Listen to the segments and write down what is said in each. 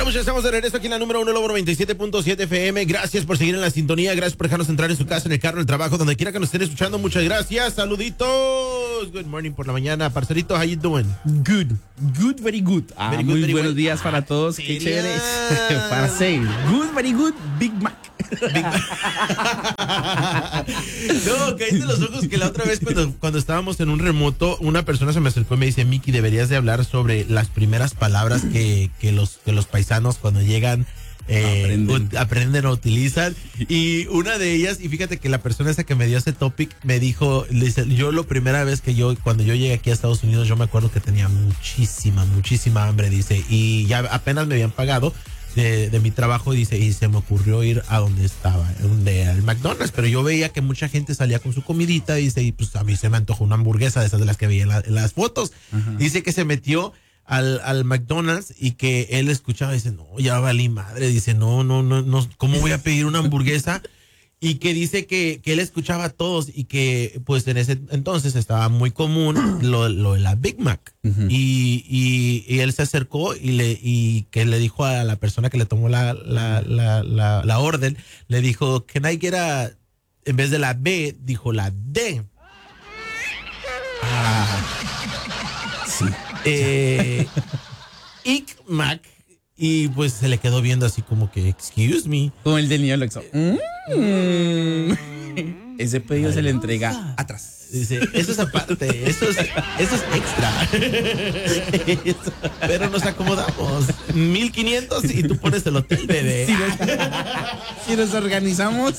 Ya estamos de regreso aquí en la número 1, Lobo 97.7 FM. Gracias por seguir en la sintonía. Gracias por dejarnos entrar en su casa, en el carro, en el trabajo, donde quiera que nos estén escuchando. Muchas gracias. Saluditos. Good morning por la mañana. Parcerito, how you doing? Good, very good. Very good, muy very buenos well. días para todos. Qué chévere. Parce. Good, very good, Big Mac. No, cállate los ojos que la otra vez cuando estábamos en un remoto, una persona se me acercó y me dice, Miki, deberías de hablar sobre las primeras palabras que los paisanos cuando llegan aprenden o utilizan. Y una de ellas, y fíjate que la persona esa que me dio ese topic me dijo, dice, cuando yo llegué aquí a Estados Unidos, yo me acuerdo que tenía muchísima hambre, dice, y ya apenas me habían pagado de mi trabajo, dice, y se me ocurrió ir a donde estaba, al McDonald's, pero yo veía que mucha gente salía con su comidita, dice, y pues a mí se me antojó una hamburguesa de esas de las que veía en las fotos. Ajá. Dice que se metió al McDonald's y que él escuchaba, dice, no, ya valí madre, dice, no, ¿cómo voy a pedir una hamburguesa? Y que dice que él escuchaba a todos y que pues en ese entonces estaba muy común lo de la Big Mac. Uh-huh. Y él se acercó y que le dijo a la persona que le tomó la orden, le dijo, can I get en vez de la B, dijo la D. Sí. Big Mac. Y pues se le quedó viendo así como que, excuse me. Como el del niño Lexo. Ese pedido se le entrega atrás. Dice, eso es aparte, eso es extra. Pero nos acomodamos. 1,500 y tú pones el hotel, bebé. Si nos organizamos.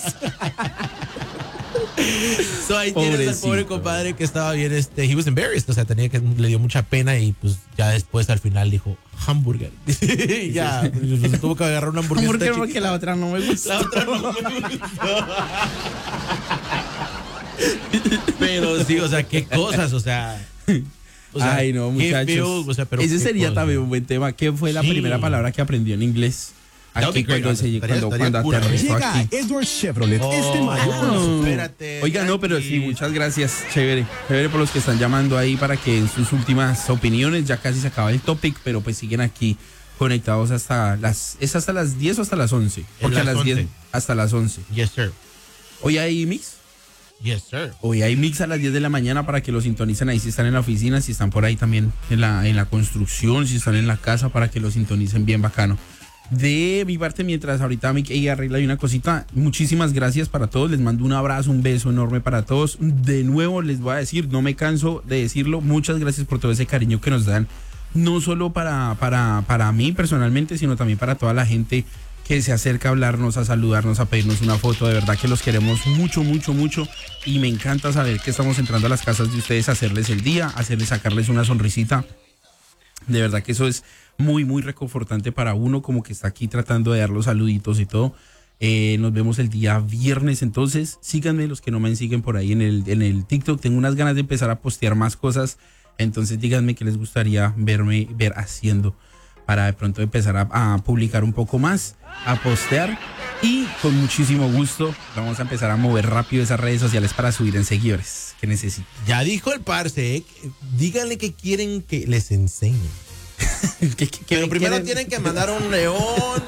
So ahí tienes al pobre compadre que estaba bien, he was embarrassed, o sea, le dio mucha pena y pues ya después al final dijo hamburger. Ya, pues, tuvo que agarrar una hamburguesa. Hamburger porque la otra no me gusta. La otra no me gustó. Pero sí, o sea, qué cosas, o sea, ay, no, muchachos. Feo, o sea, pero ese sería también un buen tema. ¿Qué fue la primera palabra que aprendió en inglés? Aquí cuando aterrizó aquí. Edwards Chevrolet este mayo. Espérate. Oiga, no, pero sí, muchas gracias. Chévere por los que están llamando ahí para que en sus últimas opiniones, ya casi se acaba el topic, pero pues siguen aquí conectados hasta las 10 o hasta las 11. Porque a las 10 hasta las 11. Yes, sir. ¿Hoy hay mix? Yes, sir. Hoy hay mix a las 10 de la mañana para que lo sintonicen ahí si están en la oficina, si están por ahí también en la construcción, si están en la casa, para que lo sintonicen bien bacano. De mi parte, mientras ahorita ella arregla una cosita, muchísimas gracias para todos, les mando un abrazo, un beso enorme para todos. De nuevo les voy a decir, no me canso de decirlo, muchas gracias por todo ese cariño que nos dan, no solo para mí personalmente, sino también para toda la gente que se acerca a hablarnos, a saludarnos, a pedirnos una foto. De verdad que los queremos mucho y me encanta saber que estamos entrando a las casas de ustedes a hacerles el día, sacarles una sonrisita. De verdad que eso es muy reconfortante para uno, como que está aquí tratando de dar los saluditos y todo. Nos vemos el día viernes, entonces síganme, los que no me siguen por ahí en el TikTok. Tengo unas ganas de empezar a postear más cosas, entonces díganme qué les gustaría ver haciendo para de pronto empezar a publicar un poco más, a postear, y con muchísimo gusto vamos a empezar a mover rápido esas redes sociales para subir en seguidores que necesito. Ya dijo el parce, díganle que quieren que les enseñen. Pero primero tienen que mandar un león.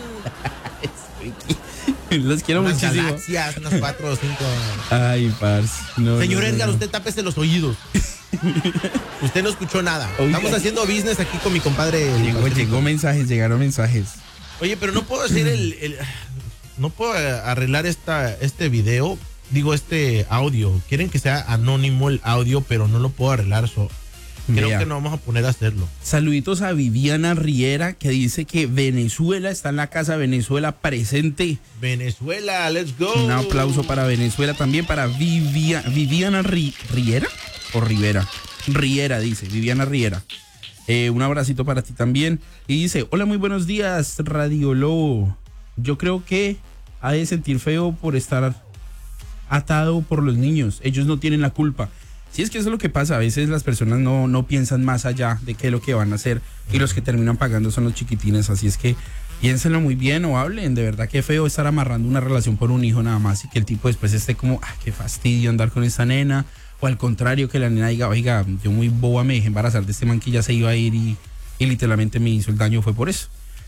Los quiero unas muchísimo. Galaxias, unas 4 o 5. Ay, parce. No, Señor no, Edgar, no. usted tápese los oídos. Usted no escuchó nada. Oiga. Estamos haciendo business aquí con mi compadre. Llegaron mensajes. Oye, pero no puedo hacer no puedo arreglar este video, este audio. Quieren que sea anónimo el audio, pero no lo puedo arreglar. Creo que nos vamos a poner a hacerlo. Saluditos a Viviana Riera, que dice que Venezuela está en la casa, Venezuela presente. Venezuela, let's go. Un aplauso para Venezuela, también para Viviana Riera o Rivera. Riera, dice, Viviana Riera. Un abracito para ti también. Y dice, hola, muy buenos días, Radio Lobo. Yo creo que ha de sentir feo por estar atado por los niños. Ellos no tienen la culpa. Sí, es que eso es lo que pasa. A veces las personas no piensan más allá de qué es lo que van a hacer, y los que terminan pagando son los chiquitines. Así es que piénsenlo muy bien o hablen. De verdad que feo estar amarrando una relación por un hijo nada más y que el tipo después esté como, qué fastidio andar con esta nena. O al contrario, que la nena diga, oiga, yo muy boba me dejé embarazar de este man que ya se iba a ir y literalmente me hizo el daño, fue por eso.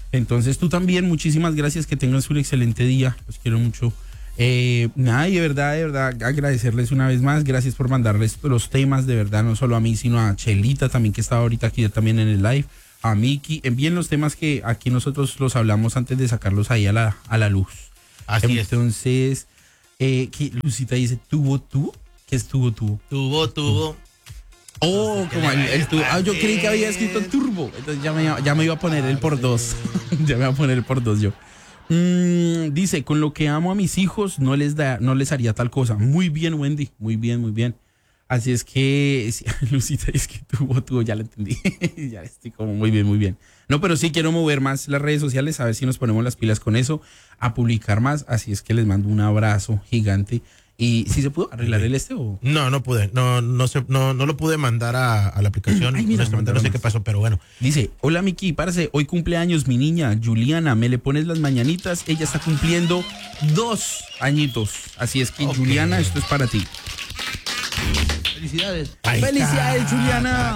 Entonces tú también, muchísimas gracias, que tengas un excelente día, los quiero mucho. Nada, y de verdad, agradecerles una vez más, gracias por mandarles los temas, de verdad, no solo a mí, sino a Chelita también, que estaba ahorita aquí también en el live, a Miki, envíen los temas que aquí nosotros los hablamos antes de sacarlos ahí a la luz. Así es. Entonces, que Lucita dice, ¿tubo? ¿Qué es tubo? Tubo. Oh, como el tubo. Ah, yo creí que había escrito turbo, entonces ya me iba a poner el por dos. Ya me iba a poner el por dos yo. Dice, con lo que amo a mis hijos no les haría tal cosa. Muy bien, Wendy, muy bien. Así es que, sí, Lucita, es que tuvo, ya lo entendí. Ya estoy como muy bien. No, pero sí quiero mover más las redes sociales, a ver si nos ponemos las pilas con eso, a publicar más. Así es que les mando un abrazo gigante. ¿Y si se pudo arreglar el o? No pude. No lo pude mandar a la aplicación. Ay, mira, honestamente no sé qué pasó, pero bueno. Dice, hola Miki, parce, hoy cumpleaños mi niña Juliana, ¿me le pones las mañanitas? Ella está cumpliendo 2 añitos. Así es que, okay. Juliana, esto es para ti. Felicidades. ¡Felicidades, Juliana!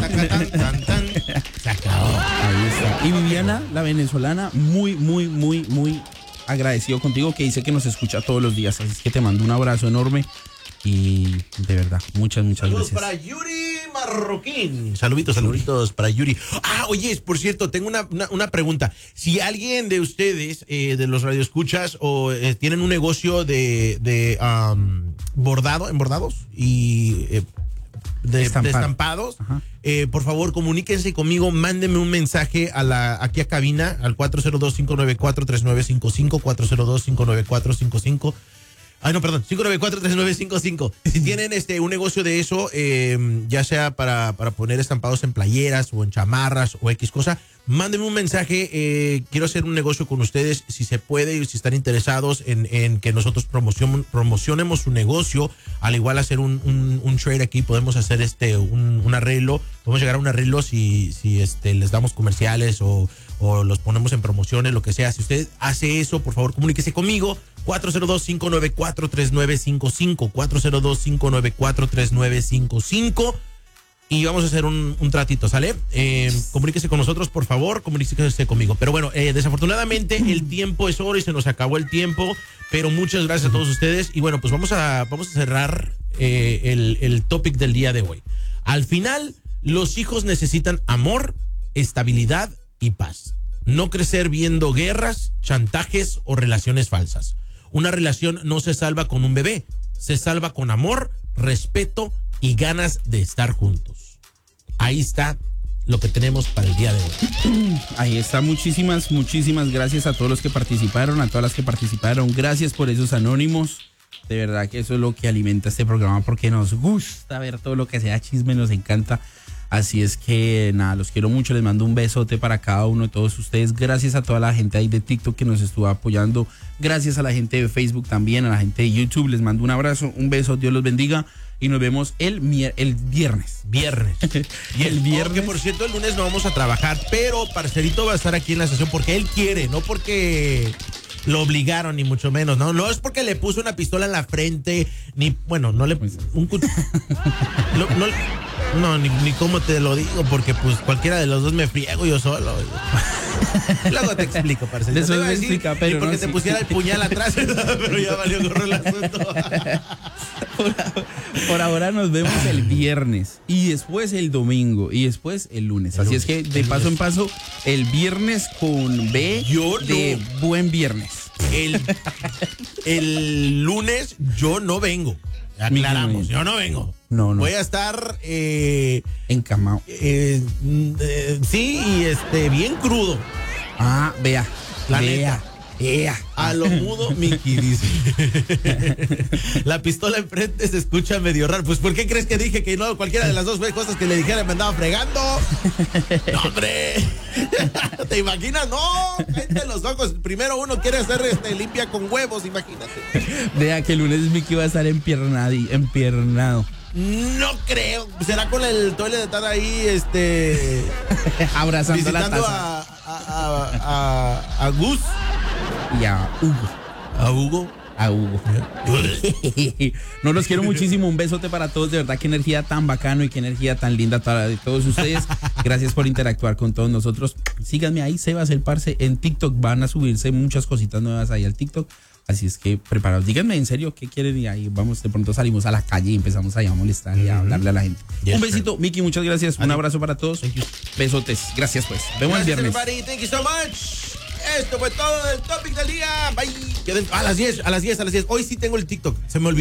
Se acabó. Ahí está. Y Viviana, la venezolana, muy agradecido contigo, que dice que nos escucha todos los días. Así es que te mando un abrazo enorme y de verdad, muchas Saludos gracias. para Yuri Marroquín. Saluditos para Yuri. Por cierto, tengo una pregunta. Si alguien de ustedes, de los radioescuchas, o tienen un negocio de bordados y de estampados, por favor, comuníquense conmigo, mándenme un mensaje aquí a cabina al 402-594-3955, 402-594-55. 594-3955. Si tienen un negocio de eso, ya sea para poner estampados en playeras o en chamarras o X cosa, mándenme un mensaje. Quiero hacer un negocio con ustedes, si se puede, y si están interesados en que nosotros promocionemos su negocio. Al igual hacer un trade aquí, podemos hacer un arreglo, podemos llegar a un arreglo si les damos comerciales o los ponemos en promociones, lo que sea. Si usted hace eso, por favor, comuníquese conmigo. 402-594-3955, 402-594-3955, y vamos a hacer un tratito, ¿sale? Comuníquese con nosotros, por favor, comuníquese conmigo. Pero bueno, desafortunadamente el tiempo es oro y se nos acabó el tiempo, pero muchas gracias a todos ustedes. Y bueno, pues vamos a cerrar el topic del día de hoy. Al final, los hijos necesitan amor, estabilidad y paz. No crecer viendo guerras, chantajes o relaciones falsas. Una relación no se salva con un bebé, se salva con amor, respeto y ganas de estar juntos. Ahí está lo que tenemos para el día de hoy. Ahí está, muchísimas gracias a todos los que participaron, a todas las que participaron. Gracias por esos anónimos. De verdad que eso es lo que alimenta este programa, porque nos gusta ver todo lo que sea chisme, nos encanta. Así es que nada, los quiero mucho, les mando un besote para cada uno de todos ustedes. Gracias a toda la gente ahí de TikTok que nos estuvo apoyando. Gracias a la gente de Facebook también, a la gente de YouTube. Les mando un abrazo, un beso, Dios los bendiga. Y nos vemos el viernes. Y el viernes. Que por cierto, el lunes no vamos a trabajar, pero Parcerito va a estar aquí en la sesión porque él quiere, no porque lo obligaron, ni mucho menos. No es porque le puso una pistola en la frente, ni, bueno, no le ni cómo te lo digo, porque pues cualquiera de los dos me friego yo solo. Luego te explico, parce. Eso me explica, pero porque no, te sí. pusiera el puñal atrás, pero ya valió gorro el asunto. Por ahora nos vemos el viernes, y después el domingo, y después el lunes. Así es que de paso en paso, el viernes con B de buen viernes. El lunes yo no vengo. Aclaramos, yo no vengo. No. Voy a estar encamado. Sí, y bien crudo. Ah, vea. A lo mudo, Miki dice. La pistola enfrente se escucha medio raro. Pues, ¿por qué crees que dije que no? Cualquiera de las dos cosas que le dijera me andaba fregando. ¡No, hombre! ¿Te imaginas? No, cállate los ojos. Primero uno quiere hacer limpia con huevos, imagínate. Vea que el lunes Miki va a estar empiernado. No creo. ¿Será con el toile de estar ahí, abrazando la visitando taza? a Gus? Y a Hugo. ¿A Hugo? a Hugo. No, los quiero muchísimo. Un besote para todos. De verdad, qué energía tan bacano y qué energía tan linda de todos ustedes. Gracias por interactuar con todos nosotros. Síganme ahí, Sebas el Parce, en TikTok. Van a subirse muchas cositas nuevas ahí al TikTok. Así es que preparados. Díganme en serio qué quieren y ahí vamos. De pronto salimos a la calle y empezamos ahí a molestar y a hablarle a la gente. Yes, un besito, Miki, muchas gracias. Un abrazo para todos. Besotes. Gracias, pues. Vemos el viernes. Everybody. Thank you so much. Esto fue todo el topic del día. Bye. A las 10. Hoy sí tengo el TikTok. Se me olvidó.